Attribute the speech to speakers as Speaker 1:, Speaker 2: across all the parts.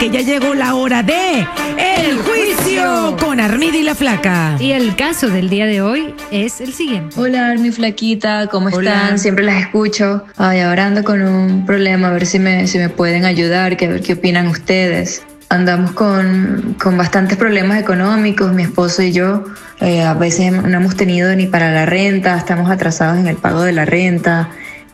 Speaker 1: porque ya llegó la hora de El Juicio con Armida y la Flaca.
Speaker 2: Y el caso del día de hoy es el siguiente.
Speaker 3: Hola, Armi, Flaquita, ¿cómo
Speaker 1: Hola.
Speaker 3: están? Siempre las escucho. Ay, ahora ando con un problema, a ver si me pueden ayudar, a ver qué opinan ustedes. Andamos con bastantes problemas económicos, mi esposo y yo. A veces no hemos tenido ni para la renta, estamos atrasados en el pago de la renta.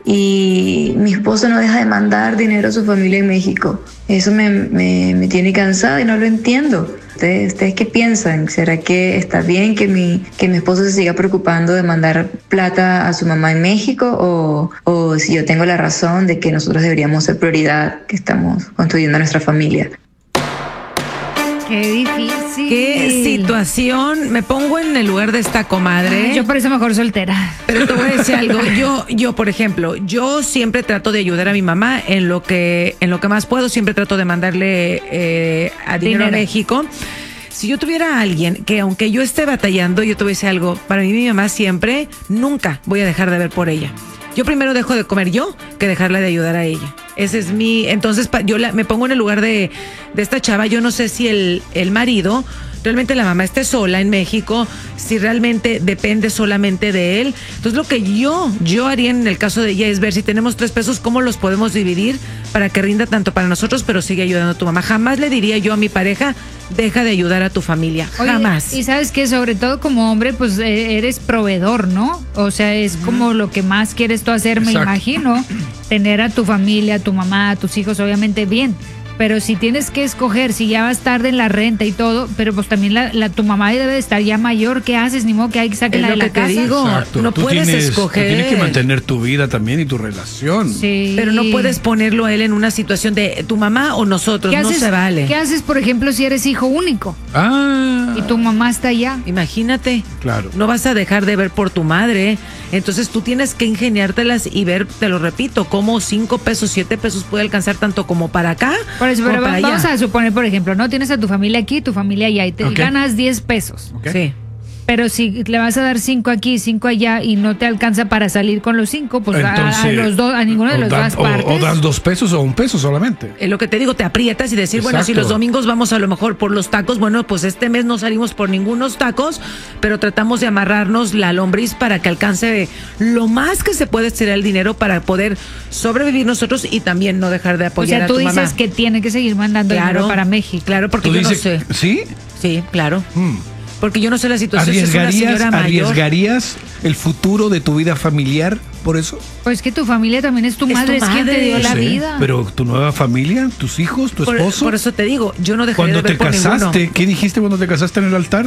Speaker 3: Y mi esposo no deja de mandar dinero a su familia en México. Eso me tiene cansada y no lo entiendo. ¿Ustedes qué piensan? ¿Será que está bien que mi esposo se siga preocupando de mandar plata a su mamá en México? ¿O si yo tengo la razón de que nosotros deberíamos ser prioridad, que estamos construyendo nuestra familia?
Speaker 2: Qué difícil.
Speaker 1: Qué situación. Me pongo en el lugar de esta comadre.
Speaker 2: Ay, yo por eso mejor soltera.
Speaker 1: Pero te voy a decir algo. Yo, por ejemplo, yo siempre trato de ayudar a mi mamá en lo que más puedo. Siempre trato de mandarle dinero a México. Si yo tuviera a alguien que, aunque yo esté batallando, yo te voy a decir algo. Para mí, mi mamá siempre, nunca voy a dejar de ver por ella. Yo primero dejo de comer yo que dejarla de ayudar a ella. Ese es mi... Entonces, me pongo en el lugar de esta chava. Yo no sé si el marido, realmente la mamá esté sola en México, si realmente depende solamente de él. Entonces, lo que yo haría en el caso de ella es ver si tenemos 3 pesos, cómo los podemos dividir para que rinda tanto para nosotros, pero sigue ayudando a tu mamá. Jamás le diría yo a mi pareja, deja de ayudar a tu familia.
Speaker 2: Oye,
Speaker 1: jamás.
Speaker 2: y sabes que sobre todo como hombre, pues eres proveedor, ¿no? O sea, es como lo que más quieres tú hacer, me imagino. Tener a tu familia, a tu mamá, a tus hijos, obviamente bien. Pero si tienes que escoger, si ya vas tarde en la renta y todo, pero pues también tu mamá debe de estar ya mayor, ¿qué haces? Ni modo que hay que sacarla de la casa.
Speaker 1: Es lo que te digo,
Speaker 4: Exacto.
Speaker 1: no puedes escoger.
Speaker 4: Tú tienes que mantener tu vida también y tu relación.
Speaker 2: Sí.
Speaker 1: Pero no puedes ponerlo a él en una situación de tu mamá o nosotros, no se vale.
Speaker 2: ¿Qué haces, por ejemplo, si eres hijo único y tu mamá está allá?
Speaker 1: Imagínate.
Speaker 4: Claro.
Speaker 1: No vas a dejar de ver por tu madre. Entonces tú tienes que ingeniártelas y ver, te lo repito, cómo 5 pesos, 7 pesos puede alcanzar tanto como para acá.
Speaker 2: Por eso,
Speaker 1: como
Speaker 2: pero
Speaker 1: para
Speaker 2: vamos
Speaker 1: allá.
Speaker 2: a suponer, por ejemplo, no tienes a tu familia aquí, tu familia allá y te ganas 10 pesos.
Speaker 4: Ok.
Speaker 1: Sí.
Speaker 2: Pero si le vas a dar 5 aquí, 5 allá y no te alcanza para salir con los 5, pues
Speaker 4: Entonces,
Speaker 2: a los dos, a ninguno de los dos partes.
Speaker 4: O das 2 pesos o 1 peso solamente.
Speaker 1: Es lo que te digo, te aprietas y decir, bueno, si
Speaker 4: Exacto.
Speaker 1: los domingos vamos a lo mejor por los tacos, bueno, pues este mes no salimos por ningunos tacos, pero tratamos de amarrarnos la lombriz para que alcance lo más que se puede estirar el dinero para poder sobrevivir nosotros y también no dejar de
Speaker 2: O
Speaker 1: apoyar
Speaker 2: sea,
Speaker 1: a
Speaker 2: tú
Speaker 1: tu
Speaker 2: dices
Speaker 1: mamá.
Speaker 2: que tiene que seguir mandando dinero para México.
Speaker 1: Claro, porque
Speaker 4: ¿Tú
Speaker 1: yo
Speaker 4: dices,
Speaker 1: no sé.
Speaker 4: sí?
Speaker 1: Sí, claro. Porque yo no sé la situación. Si es una señora mayor.
Speaker 4: ¿Arriesgarías el futuro de tu vida familiar por eso?
Speaker 2: Pues que tu familia también es tu
Speaker 1: Es
Speaker 2: madre,
Speaker 1: tu
Speaker 2: es quien te
Speaker 1: madre.
Speaker 2: dio la
Speaker 4: Sí,
Speaker 2: vida.
Speaker 4: pero tu nueva familia, tus hijos, tu esposo.
Speaker 1: Por eso te digo, yo no dejaría
Speaker 4: Cuando
Speaker 1: de ver
Speaker 4: te
Speaker 1: por
Speaker 4: casaste,
Speaker 1: ninguno.
Speaker 4: ¿qué dijiste cuando te casaste en el altar?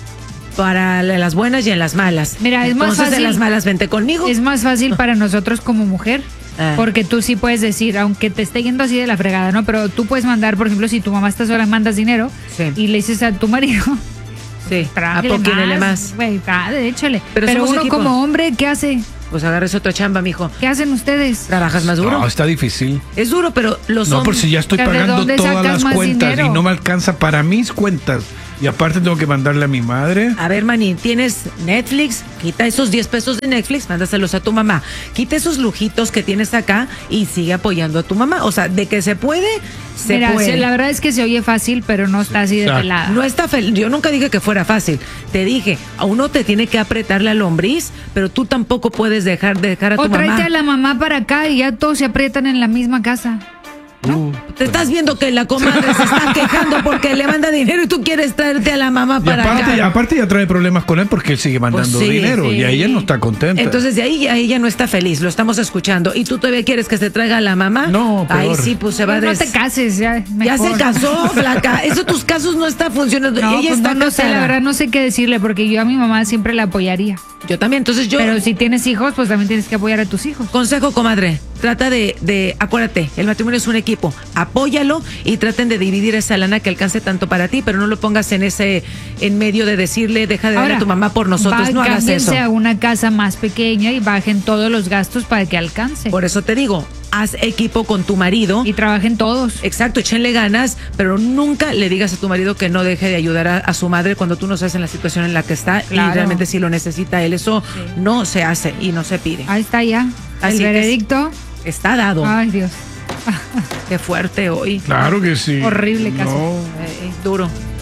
Speaker 1: Para las buenas y en las malas.
Speaker 2: Mira, es más
Speaker 1: Entonces,
Speaker 2: fácil.
Speaker 1: en las malas vente conmigo.
Speaker 2: Es más fácil para nosotros como mujer. Porque tú sí puedes decir, aunque te esté yendo así de la fregada, ¿no? Pero tú puedes mandar, por ejemplo, si tu mamá está sola, mandas dinero y le dices a tu marido,
Speaker 1: Sí,
Speaker 2: trájale
Speaker 1: apóquinele más.
Speaker 2: Güey, échale.
Speaker 1: Pero
Speaker 2: Pero
Speaker 1: somos
Speaker 2: uno
Speaker 1: equipo.
Speaker 2: como hombre, ¿qué hace?
Speaker 1: Pues agarres otra chamba, mijo.
Speaker 2: ¿Qué hacen ustedes?
Speaker 1: Trabajas más duro.
Speaker 4: No, está difícil.
Speaker 1: Es duro, pero los
Speaker 4: No,
Speaker 1: hombres.
Speaker 4: por si ya estoy
Speaker 2: ¿De
Speaker 4: pagando
Speaker 2: dónde
Speaker 4: todas
Speaker 2: sacas
Speaker 4: las
Speaker 2: más
Speaker 4: cuentas
Speaker 2: dinero?
Speaker 4: y no me alcanza para mis cuentas. Y aparte tengo que mandarle a mi madre.
Speaker 1: A ver, manín, tienes Netflix, quita esos 10 pesos de Netflix, mándaselos a tu mamá. Quita esos lujitos que tienes acá y sigue apoyando a tu mamá. O sea, de que se puede, se
Speaker 2: Mira,
Speaker 1: puede.
Speaker 2: la verdad es que se oye fácil, pero no está así de
Speaker 4: Exacto.
Speaker 2: pelada.
Speaker 1: No está feliz. Yo nunca dije que fuera fácil. Te dije, a uno te tiene que apretar la lombriz, pero tú tampoco puedes dejar a tu
Speaker 2: O tráete
Speaker 1: mamá.
Speaker 2: a la mamá para acá y ya todos se aprietan en la misma casa.
Speaker 1: Te estás viendo que la comadre se está quejando porque le manda dinero y tú quieres traerte a la mamá
Speaker 4: Y
Speaker 1: para acá.
Speaker 4: aparte ya trae problemas con él porque él sigue mandando
Speaker 1: Pues sí,
Speaker 4: dinero
Speaker 2: sí.
Speaker 4: y ahí ella no está contenta.
Speaker 1: Entonces de ahí ya ella no está feliz, lo estamos escuchando. ¿Y tú todavía quieres que se traiga a la mamá?
Speaker 4: No,
Speaker 1: Ahí
Speaker 4: peor.
Speaker 1: sí, pues se va a
Speaker 2: No te cases, ya.
Speaker 1: Ya
Speaker 2: mejor.
Speaker 1: se casó, flaca. Eso tus casos no está funcionando.
Speaker 2: No,
Speaker 1: Ella
Speaker 2: pues
Speaker 1: está
Speaker 2: no sé,
Speaker 1: casada.
Speaker 2: la verdad no sé qué decirle porque yo a mi mamá siempre la apoyaría.
Speaker 1: Yo también, entonces yo...
Speaker 2: Pero si tienes hijos, pues también tienes que apoyar a tus hijos.
Speaker 1: Consejo, comadre, trata de, acuérdate, el matrimonio es un equipo, apóyalo y traten de dividir esa lana que alcance tanto para ti, pero no lo pongas en medio de decirle, deja de darle a tu mamá por nosotros, no hagas eso.
Speaker 2: Cámbiense a una casa más pequeña y bajen todos los gastos para que alcance.
Speaker 1: Por eso te digo, haz equipo con tu marido.
Speaker 2: Y trabajen todos.
Speaker 1: Exacto, échenle ganas, pero nunca le digas a tu marido que no deje de ayudar a su madre cuando tú no sabes en la situación en la que está
Speaker 2: Claro.
Speaker 1: y realmente si lo necesita él. Eso no se hace y no se pide.
Speaker 2: Ahí está ya.
Speaker 1: Así
Speaker 2: el
Speaker 1: que
Speaker 2: veredicto.
Speaker 1: Está dado.
Speaker 2: Ay, Dios.
Speaker 1: Qué fuerte hoy.
Speaker 4: Claro que sí.
Speaker 2: Horrible caso.
Speaker 4: No.
Speaker 1: Duro.